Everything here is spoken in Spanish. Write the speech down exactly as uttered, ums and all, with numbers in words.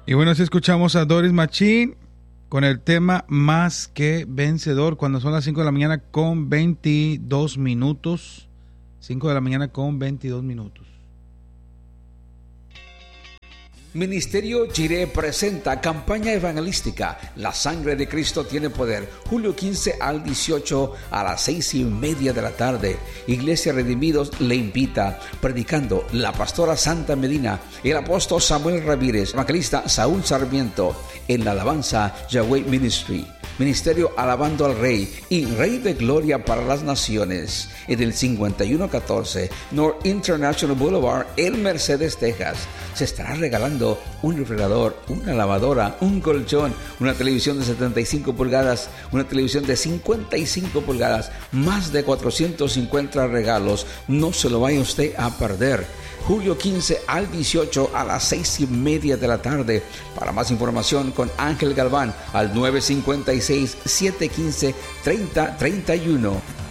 Y bueno, si escuchamos a Doris Machín con el tema Más que Vencedor, cuando son las cinco de la mañana con veintidós minutos. cinco de la mañana con veintidós minutos. Ministerio Jireh presenta campaña evangelística La Sangre de Cristo tiene poder, julio quince al dieciocho a las seis y media de la tarde. Iglesia Redimidos le invita, predicando la pastora Santa Medina, el apóstol Samuel Ramírez, evangelista Saúl Sarmiento, en la alabanza Yahweh Ministry. Ministerio Alabando al Rey y Rey de Gloria para las Naciones, en el cincuenta y uno catorce North International Boulevard en Mercedes, Texas. Se estará regalando un refrigerador, una lavadora, un colchón, una televisión de setenta y cinco pulgadas, una televisión de cincuenta y cinco pulgadas, más de cuatrocientos cincuenta regalos. No se lo vaya usted a perder. Julio quince al dieciocho a las seis y media de la tarde. Para más información con Ángel Galván al nueve cinco seis, siete uno cinco, tres cero tres uno.